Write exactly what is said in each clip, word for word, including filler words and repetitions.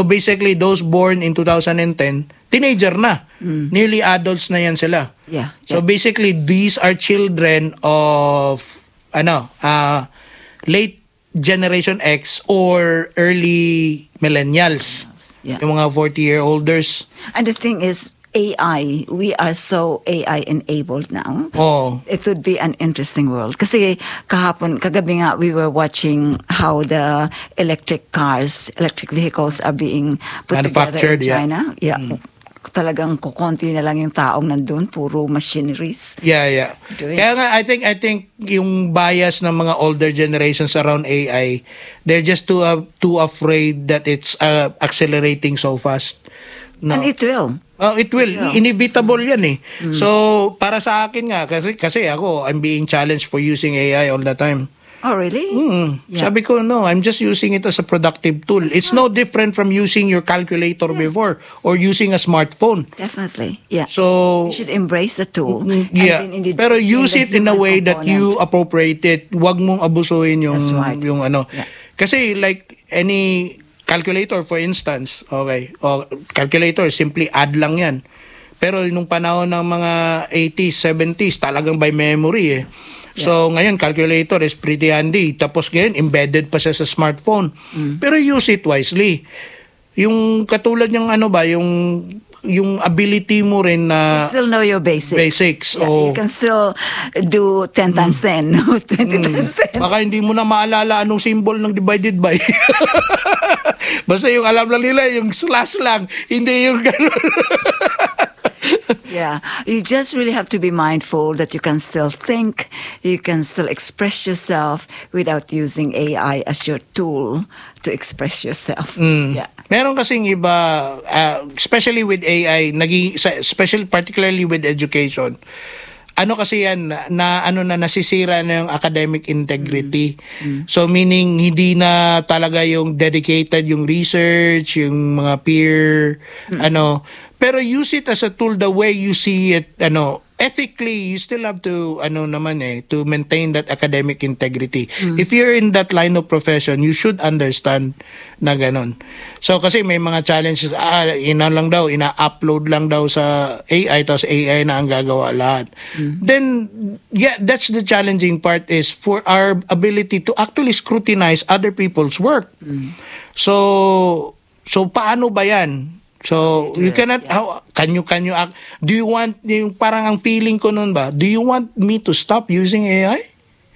So basically, those born in two thousand ten, teenager na. Mm. Nearly adults na yan sila. Yeah. So yeah. basically, these are children of ano, uh, late Generation X or early millennials. Yeah. Yung mga forty-year-olders. And the thing is, A I, we are so A I enabled now. Oh. It would be an interesting world. Kasi kahapon, kagabi nga, we were watching how the electric cars, electric vehicles are being put together in China. Yeah. yeah. Mm. Talagang kukonti na lang yung taong nandun, puro machineries. Yeah, yeah. Doing. Kaya nga, I think, I think yung bias ng mga older generations around A I, they're just too, uh, too afraid that it's uh, accelerating so fast. No. And it will. Oh, it will. Yeah. Inevitable yan eh. Mm. So, para sa akin nga, kasi, kasi ako, I'm being challenged for using A I all the time. Oh, really? Mm. Yeah. Sabi ko, no, I'm just using it as a productive tool. That's it's right. no different from using your calculator yeah. before or using a smartphone. Definitely, yeah. So, you should embrace the tool. Yeah. And the, pero use it in a way component. that you appropriate it. Huwag mong abusuhin yung, right. yung ano. Yeah. Kasi like any calculator, for instance, okay, o calculator, simply add lang yan. Pero nung panahon ng mga eighties, seventies, talagang by memory eh. Yeah. So, ngayon, calculator is pretty handy. Tapos ngayon, embedded pa siya sa smartphone. Mm. Pero use it wisely. Yung katulad ng ano ba, yung yung ability mo rin na... You still know your basics. Basics. Yeah, oh. You can still do ten times ten. twenty mm. times ten. Baka hindi mo na maalala anong symbol ng divided by. Basta yung alam lang nila, yung slash lang. Hindi yung gano'n. Yeah, you just really have to be mindful that you can still think, you can still express yourself without using A I as your tool to express yourself. Mm. Yeah. Meron kasing iba, uh, especially with A I, naging, especially particularly with education, ano kasi yan, na, na ano na nasisira na yung academic integrity. Mm. Mm. So meaning hindi na talaga yung dedicated yung research, yung mga peer mm. ano, pero use it as a tool the way you see it, ano, ethically you still have to ano naman eh to maintain that academic integrity. Mm. If you're in that line of profession, you should understand na ganon. So kasi may mga challenges, ah, ina lang daw, ina-upload lang daw sa A I, tapos A I na ang gagawa lahat. Mm. Then yeah, that's the challenging part, is for our ability to actually scrutinize other people's work. Mm. So so paano ba yan? So, you cannot, yeah. how, can you, can you, act, do you want, yung parang ang feeling ko nun ba, do you want me to stop using A I?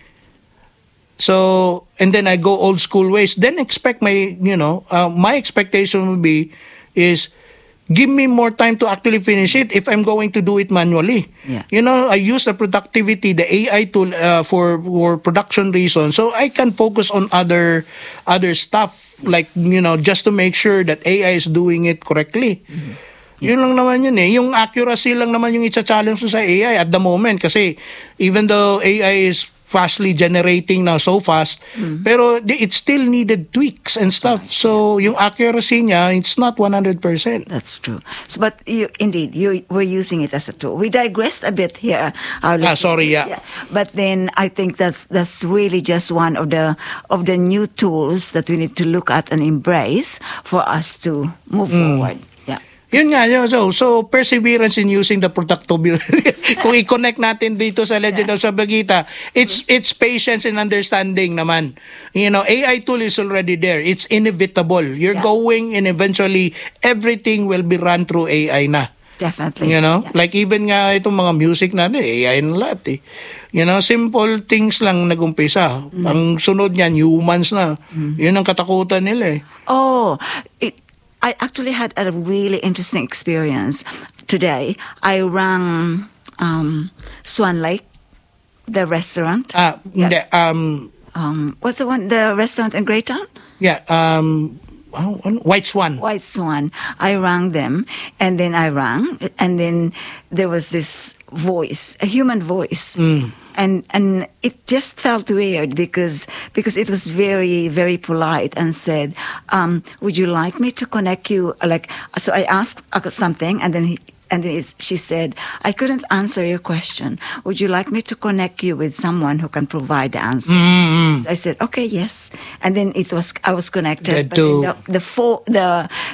So, and then I go old school ways, then expect my, you know, uh, my expectation would be, is, give me more time to actually finish it if I'm going to do it manually. Yeah. You know, I use the productivity, the A I tool uh, for for production reasons, so I can focus on other other stuff, like, you know, just to make sure that A I is doing it correctly. Mm-hmm. Yeah. Yun lang naman yun eh. Yung accuracy lang naman yung i-challenge sa A I at the moment, kasi even though A I is fastly generating now, so fast, mm. pero it still needed tweaks and stuff. So, yung accuracy niya, it's not one hundred percent. That's true. So, but you, indeed, you were using it as a tool. We digressed a bit here. Our ah, sorry, yeah. yeah. But then I think that's that's really just one of the of the new tools that we need to look at and embrace for us to move mm. forward. Yun nga, yun. So, so perseverance in using the productivity. Kung i-connect natin dito sa Legend yeah. of Sabuguita, it's it's patience and understanding naman. You know, A I tool is already there. It's inevitable. You're yeah. going, and eventually everything will be run through A I na. Definitely. You know, yeah. like even nga itong mga music natin, A I na lahat eh. You know, simple things lang nagumpisa. Mm. Ang sunod niyan, humans na. Mm. Yun ang katakutan nila eh. Oh, it I actually had a really interesting experience today. I rang um, Swan Lake, the restaurant. Ah, yeah. hindi. Um, um, what's the one? The restaurant in Greytown? Yeah. Um, White Swan. White Swan. I rang them, and then I rang, and then there was this voice, a human voice. Mm. And and it just felt weird because because it was very, very polite and said, um, would you like me to connect you? Like, so I asked something, and then he, and then she said, I couldn't answer your question. Would you like me to connect you with someone who can provide the answer? Mm-hmm. So I said, okay, yes. And then it was I was connected. But to... the the, fo- the